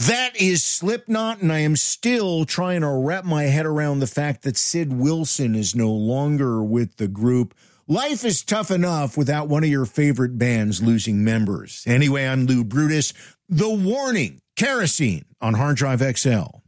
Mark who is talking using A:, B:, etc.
A: That is Slipknot, and I am still trying to wrap my head around the fact that Sid Wilson is no longer with the group. Life is tough enough without one of your favorite bands losing members. Anyway, I'm Lou Brutus. The Warning, Kerosene on Hard Drive XL.